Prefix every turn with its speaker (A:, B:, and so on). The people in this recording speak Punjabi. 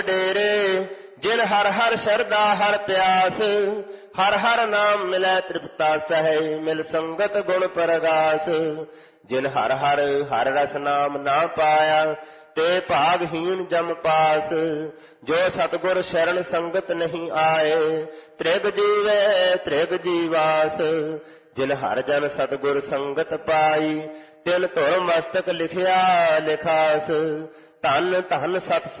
A: ਡੇਰੇ ਜਿਨ ਹਰ ਹਰ ਸ਼ਰਧਾ ਹਰ ਪਿਆਸ, ਹਰ ਹਰ ਨਾਮ ਮਿਲੈ ਤ੍ਰਿਪਤਾ ਸਹਿ, ਮਿਲ ਸੰਗਤ ਗੁਣ ਪਰਗਾਸ। ਜਿਨ ਹਰ ਹਰ ਹਰ ਰਸ ਨਾਮ ਨਾ ਪਾਇਆ, ਤੇ ਭਾਗਹੀਣ ਜਮ ਪਾਸ। ਜੋ ਸਤਿਗੁਰ ਸ਼ਰਨ ਸੰਗਤ ਨਹੀਂ ਆਏ, ਤ੍ਰਿਗ ਜੀਵੈ ਤ੍ਰਿਗ ਜੀਵਾਸ। ਜਿਨ ਹਰ ਜਨ ਸਤਿਗੁਰ ਸੰਗਤ ਪਾਈ, ਤਿਨ ਧੁਰ ਮਸਤਕ ਲਿਖਿਆ ਲਿਖਾਸ। ਧੰਨ ਧੰਨ ਸਤ